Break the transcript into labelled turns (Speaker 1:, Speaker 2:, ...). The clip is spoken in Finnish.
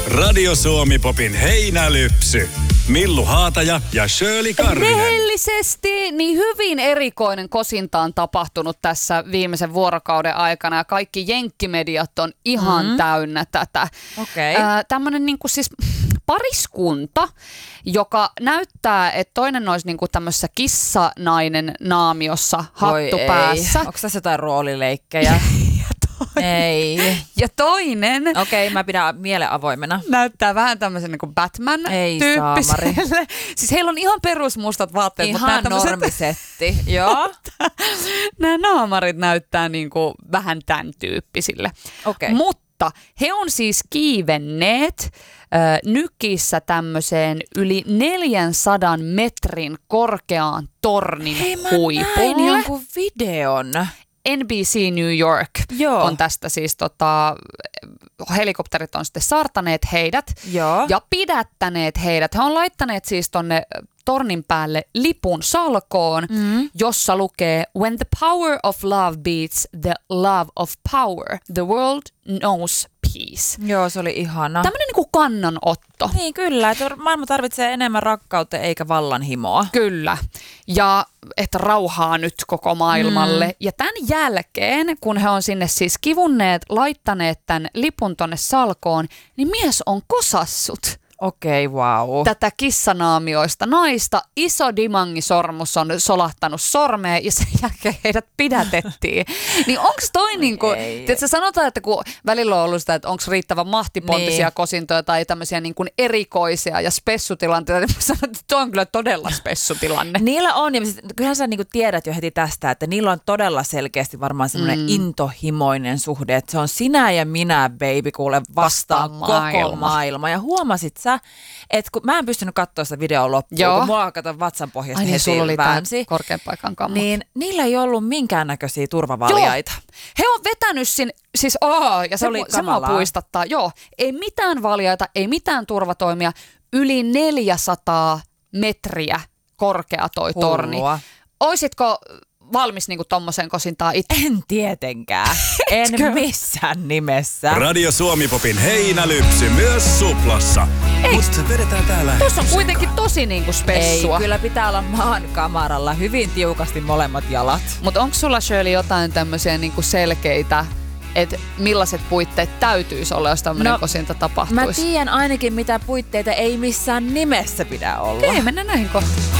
Speaker 1: Radio Suomi-popin heinälypsy. Millu Haataja ja Shirley Karvinen.
Speaker 2: Rehellisesti niin hyvin erikoinen kosinta on tapahtunut tässä viimeisen vuorokauden aikana ja kaikki jenkkimediat on ihan täynnä tätä.
Speaker 3: Okei.
Speaker 2: Tämmönen niinku siis pariskunta, joka näyttää, että toinen olisi niinku tämmöisessä kissanainen naamiossa hattu päässä.
Speaker 3: Onko tässä jotain roolileikkejä? Ei.
Speaker 2: Ja toinen
Speaker 3: Okei, mä pidän mielen avoimena.
Speaker 2: näyttää vähän tämmöisen niin kuin Batman-tyyppiselle. Siis heillä on ihan perusmustat vaatteet.
Speaker 3: Ihan normisetti, joo.
Speaker 2: Nämä naamarit näyttää niin kuin vähän tämän tyyppisille.
Speaker 3: Okei.
Speaker 2: Mutta he on siis kiivenneet nykissä tämmöiseen yli 400 metrin korkeaan tornin huipulle.
Speaker 3: Näin jonkun videon.
Speaker 2: NBC New York on tästä siis helikopterit on sitten saartaneet heidät ja pidättäneet heidät. He on laittaneet siis tonne tornin päälle lipun salkoon, jossa lukee When the power of love beats the love of power, the world knows peace.
Speaker 3: Joo, se oli ihana.
Speaker 2: Tämmöinen niinku kannanotto.
Speaker 3: Niin kyllä, että maailma tarvitsee enemmän rakkautta eikä vallanhimoa.
Speaker 2: Kyllä. Ja että rauhaa nyt koko maailmalle. Ja tämän jälkeen, kun he on sinne siis kivunneet, laittaneet tämän lipun tonne salkoon, niin mies on kosassut.
Speaker 3: Okei, wow.
Speaker 2: Tätä kissanaamioista naista. Iso dimangisormus on solahtanut sormeen ja sen jälkeen heidät pidätettiin. Niin onks toi niinku, tiedätkö, sanotaan, että kun välillä on ollut sitä, että onks riittävän mahtipontisia kosintoja tai tämmöisiä niinku erikoisia ja spessutilanteita, niin mä sanon, että toi on kyllä todella spessutilanne.
Speaker 3: Niillä on, ja kyllähän sä niinku tiedät jo heti tästä, että niillä on todella selkeästi varmaan semmoinen intohimoinen suhde, että se on sinä ja minä, baby, kuule vastaan koko maailma. Ja huomasit sä, että kun mä en pystynyt katsoa sitä videoa loppuun, kun mua katon vatsan pohjasta
Speaker 2: niin,
Speaker 3: heti väänsi.
Speaker 2: Korkean paikan kammat.
Speaker 3: Niin niillä ei ollut minkäännäköisiä turvavaljaita.
Speaker 2: He on vetänyt sinne, siis ja se mua puistattaa. Joo, ei mitään valjaita, ei mitään turvatoimia, yli 400 metriä korkea toi torni. Oisitko valmis niinku tommoseen kosintaan itse?
Speaker 3: En tietenkään. En missään nimessä.
Speaker 1: Radio Suomi-popin heinälypsy myös Suplassa. Mutta vedetään täällä.
Speaker 2: Tuossa on kuitenkin tosi niinku spessua.
Speaker 3: Ei, kyllä pitää olla maan kamaralla hyvin tiukasti molemmat jalat.
Speaker 2: Mutta onko sulla, Shirley, jotain tämmöisiä niinku selkeitä, että millaiset puitteet täytyisi olla, jos tämmöinen kosinta tapahtuisi?
Speaker 3: Mä tiedän ainakin, mitä puitteita ei missään nimessä pidä olla.
Speaker 2: Okei, mennään näihin kohtaan.